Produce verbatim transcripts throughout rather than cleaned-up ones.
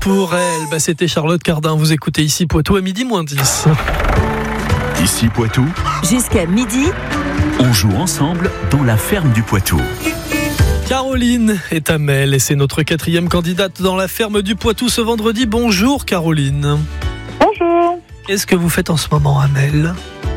pour elle. Bah, c'était Charlotte Cardin. Vous écoutez Ici Poitou à midi moins dix. Ici Poitou, jusqu'à midi, on joue ensemble dans la ferme du Poitou. Caroline est à Mel et c'est notre quatrième candidate dans la ferme du Poitou ce vendredi. Bonjour Caroline. Bonjour. Qu'est-ce que vous faites en ce moment à Mel ?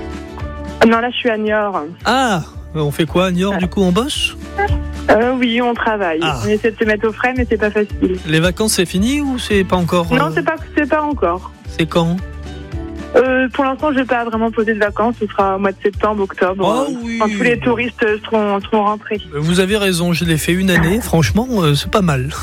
Non, là je suis à Niort. Ah, on fait quoi à Niort du coup, on bosse ? Euh, oui, on travaille. Ah. On essaie de se mettre au frais, mais c'est pas facile. Les vacances c'est fini ou c'est pas encore ? Non, euh, c'est pas, c'est pas encore. C'est quand ? Euh, pour l'instant, je vais pas vraiment poser de vacances. Ce sera au mois de septembre, octobre. Oh euh, oui. Quand tous les touristes seront, seront rentrés. Vous avez raison, je l'ai fait une année. Franchement, euh, c'est pas mal.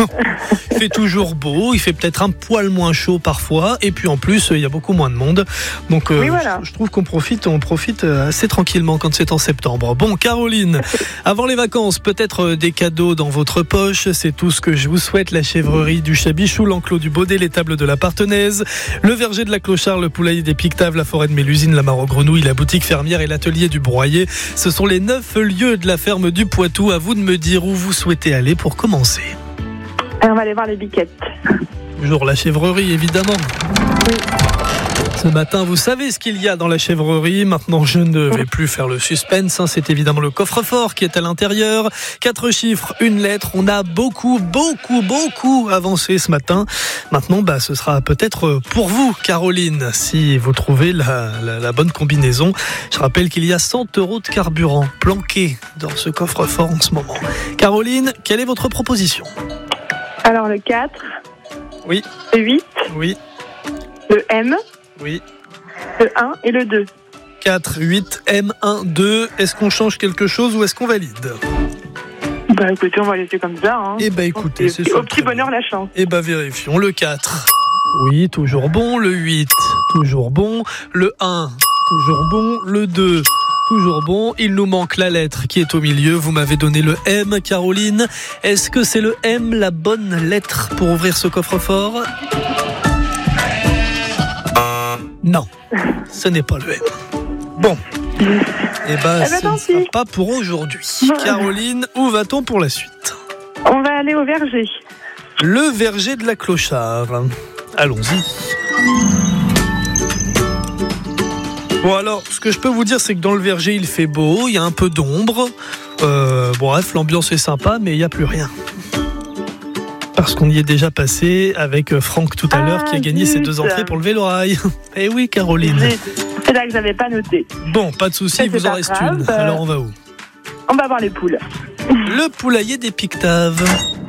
Il fait toujours beau, il fait peut-être un poil moins chaud parfois, et puis en plus, il y a beaucoup moins de monde. Donc, euh, Oui, voilà. je, je trouve qu'on profite, on profite assez tranquillement quand c'est en septembre. Bon, Caroline, avant les vacances, peut-être des cadeaux dans votre poche. C'est tout ce que je vous souhaite. La chèvrerie du Chabichou, l'enclos du Baudet, l'étable de la Partenaise, le verger de la Clochard, le poulailler des Pictaves, la forêt de Mélusine, la mare aux grenouilles, la boutique fermière et l'atelier du broyer. Ce sont les neuf lieux de la ferme du Poitou. À vous de me dire où vous souhaitez aller pour commencer. Et on va aller voir les biquettes. Toujours la chèvrerie, évidemment. Oui. Ce matin, vous savez ce qu'il y a dans la chèvrerie. Maintenant, je ne vais plus faire le suspense. Hein. C'est évidemment le coffre-fort qui est à l'intérieur. Quatre chiffres, une lettre. On a beaucoup, beaucoup, beaucoup avancé ce matin. Maintenant, bah, ce sera peut-être pour vous, Caroline, si vous trouvez la, la, la bonne combinaison. Je rappelle qu'il y a cent euros de carburant planqués dans ce coffre-fort en ce moment. Caroline, quelle est votre proposition ? Alors le quatre, Oui, le huit, oui, le M, oui. le un et le deux. quatre, huit, M, un, deux. Est-ce qu'on change quelque chose ou est-ce qu'on valide ? Bah écoutez, on va laisser comme ça. Hein. Eh ben écoutez, c'est Au ça. petit bonheur la chance. Eh ben vérifions. Le quatre. Oui, toujours bon. Le huit, toujours bon. Le un, toujours bon. Le deux, toujours bon. Il nous manque la lettre qui est au milieu. Vous m'avez donné le M, Caroline. Est-ce que c'est le M, la bonne lettre pour ouvrir ce coffre-fort ? Non, ce n'est pas le M. Bon. Eh ben, Eh ben, ce tant ne sera pis. pas pour aujourd'hui. Caroline, où va-t-on pour la suite ? On va aller au verger. Le verger de la Clochard. Allons-y. Bon alors, ce que je peux vous dire, c'est que dans le verger, il fait beau, il y a un peu d'ombre. Euh, bon, bref, l'ambiance est sympa, mais il n'y a plus rien. Parce qu'on y est déjà passé avec Franck tout à Ah, l'heure, qui a gagné ses zut. deux entrées pour le vélo-rail. Eh oui, Caroline. Zut. C'est là que j'avais pas noté. Bon, pas de souci, C'est il vous en pas reste grave. une. Alors on va où ? On va voir les poules. Le poulailler des Pictaves.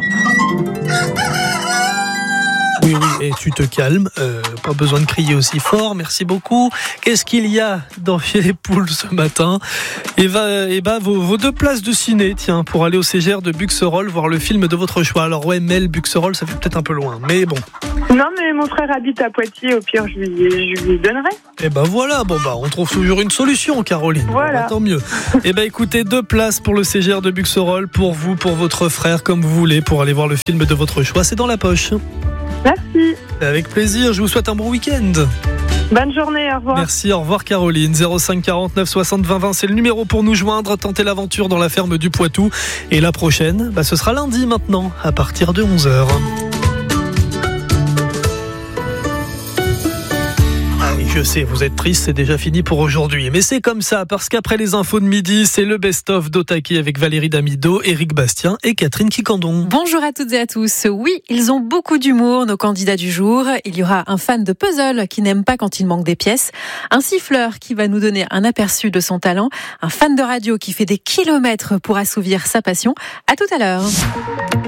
Oui, oui, et tu te calmes, euh, pas besoin de crier aussi fort, merci beaucoup. Qu'est-ce qu'il y a dans chez les poules ce matin ? Et bah, et bah vos, vos deux places de ciné, tiens, pour aller au C G R de Buxerolles voir le film de votre choix. Alors ouais, Mel, Buxerolles, ça fait peut-être un peu loin, mais bon. Non, mais mon frère habite à Poitiers, au pire, je lui, je lui donnerai. Et bah voilà, bon bah on trouve toujours une solution, Caroline. Voilà. Bon, bah, tant mieux. Et bah écoutez, deux places pour le C G R de Buxerolles, pour vous, pour votre frère, comme vous voulez, pour aller voir le film de votre choix. C'est dans la poche. Merci. Avec plaisir, je vous souhaite un bon week-end. Bonne journée, au revoir. Merci, au revoir Caroline. zéro cinq quarante-neuf soixante vingt vingt, c'est le numéro pour nous joindre. Tentez l'aventure dans la ferme du Poitou. Et la prochaine, bah, ce sera lundi maintenant, à partir de onze heures. Je sais, vous êtes triste, c'est déjà fini pour aujourd'hui. Mais c'est comme ça, parce qu'après les infos de midi, c'est le best-of d'Otaki avec Valérie Damido, Éric Bastien et Catherine Kikandon. bonjour à toutes et à tous. Oui, ils ont beaucoup d'humour, nos candidats du jour. Il y aura un fan de puzzle qui n'aime pas quand il manque des pièces, un siffleur qui va nous donner un aperçu de son talent, un fan de radio qui fait des kilomètres pour assouvir sa passion. À tout à l'heure.